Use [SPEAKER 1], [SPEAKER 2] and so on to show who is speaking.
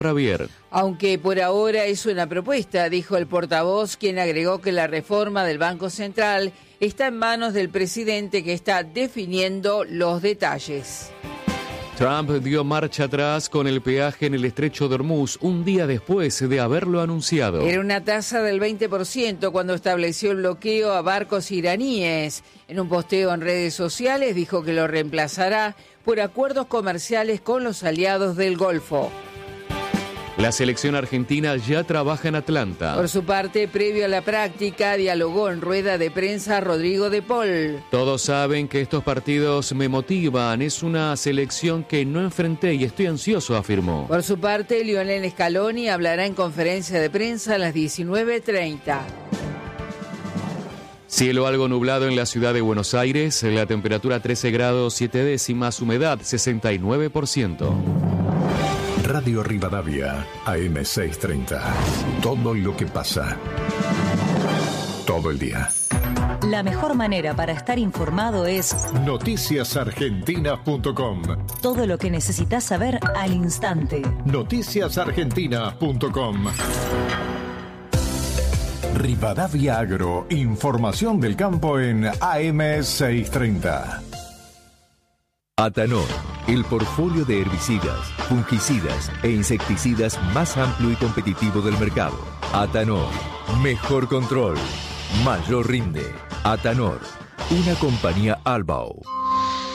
[SPEAKER 1] Javier.
[SPEAKER 2] Aunque por ahora es una propuesta, dijo el portavoz, quien agregó que la reforma del Banco Central está en manos del presidente, que está definiendo los detalles.
[SPEAKER 1] Trump dio marcha atrás con el peaje en el estrecho de Hormuz un día después de haberlo anunciado.
[SPEAKER 2] Era una tasa del 20% cuando estableció el bloqueo a barcos iraníes. En un posteo en redes sociales dijo que lo reemplazará por acuerdos comerciales con los aliados del Golfo.
[SPEAKER 1] La selección argentina ya trabaja en Atlanta.
[SPEAKER 2] Por su parte, previo a la práctica, dialogó en rueda de prensa Rodrigo de Paul.
[SPEAKER 1] Todos saben que estos partidos me motivan, es una selección que no enfrenté y estoy ansioso, afirmó.
[SPEAKER 2] Por su parte, Lionel Scaloni hablará en conferencia de prensa a las 19:30.
[SPEAKER 1] Cielo algo nublado en la ciudad de Buenos Aires, la temperatura 13 grados 7 décimas, humedad 69%.
[SPEAKER 3] Radio Rivadavia, AM630. Todo lo que pasa. Todo el día.
[SPEAKER 4] La mejor manera para estar informado es
[SPEAKER 3] noticiasargentinas.com.
[SPEAKER 4] Todo lo que necesitas saber al instante.
[SPEAKER 3] Noticiasargentinas.com. Rivadavia Agro, información del campo en AM630.
[SPEAKER 5] Atanor, el portfolio de herbicidas, fungicidas e insecticidas más amplio y competitivo del mercado. Atanor, mejor control, mayor rinde. Atanor, una compañía Albao.